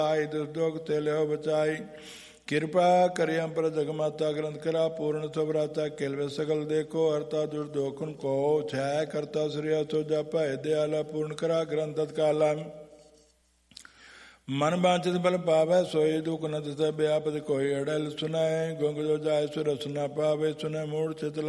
दुर्दोग ते लियो बचाई। कृपा करियम पर जगमाता ग्रंथ करा पूर्ण सुभराता केलवे सकल देखो हरता दुर्दोखन को छाया करता श्रेय तो जापा दयाला पूर्ण करा ग्रंथ तत्काला। मन बांचित बल पावै सोई दुख न दिसै व्यापद कोई अड़ल सुनाए गुंग जो जाय सुर सुना पावे सुने मूढ़ चित